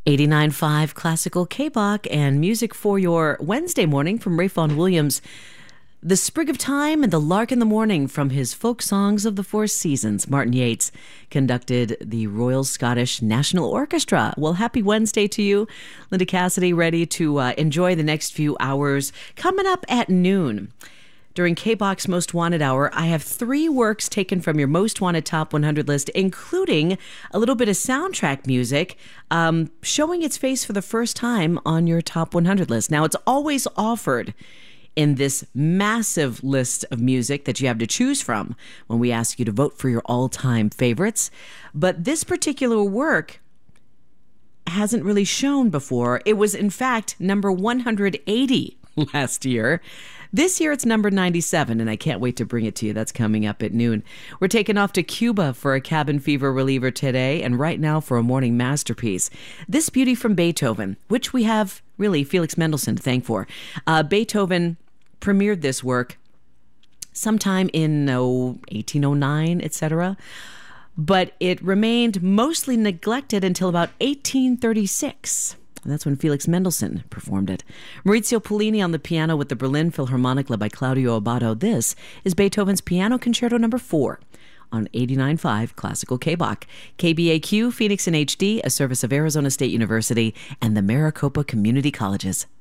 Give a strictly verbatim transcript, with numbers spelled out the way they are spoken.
eighty-nine point five Classical K-Bach and music for your Wednesday morning from Ralph Vaughan Williams. The Sprig of Time and the Lark in the Morning from his Folk Songs of the Four Seasons. Martin Yeates conducted the Royal Scottish National Orchestra. Well, happy Wednesday to you. Linda Cassidy ready to uh, enjoy the next few hours. Coming up at noon, during K-Bach's Most Wanted Hour, I have three works taken from your Most Wanted Top one hundred list, including a little bit of soundtrack music um, showing its face for the first time on your Top one hundred list. Now, it's always offered in this massive list of music that you have to choose from when we ask you to vote for your all-time favorites. But this particular work hasn't really shown before. It was, in fact, number one hundred eighty last year. This year it's number ninety-seven, and I can't wait to bring it to you. That's coming up at noon. We're taking off to Cuba for a cabin fever reliever today, and right now for a morning masterpiece. This beauty from Beethoven, which we have really Felix Mendelssohn to thank for. Uh, Beethoven premiered this work sometime in oh, eighteen oh nine, et cetera, but it remained mostly neglected until about eighteen thirty-six. And that's when Felix Mendelssohn performed it. Maurizio Pollini on the piano with the Berlin Philharmonic led by Claudio Abbado. This is Beethoven's Piano Concerto number four on eighty-nine point five Classical K-Bach. K B A Q, Phoenix in H D, a service of Arizona State University and the Maricopa Community Colleges.